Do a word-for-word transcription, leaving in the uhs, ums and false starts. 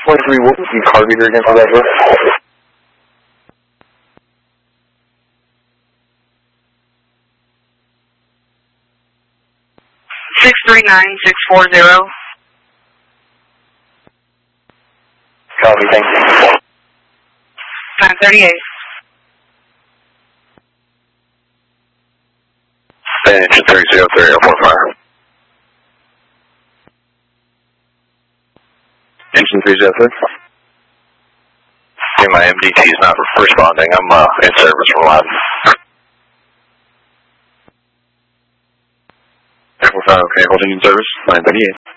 twenty-three, what was the car meter again for that door? six three nine six four zero. Copy, thank you. nine thirty-eight. Engine three zero three zero four five. Engine three zero three. Okay, my M D T is not responding. I'm uh, in service from Loudon. Okay, holding in service, nine thirty-eight.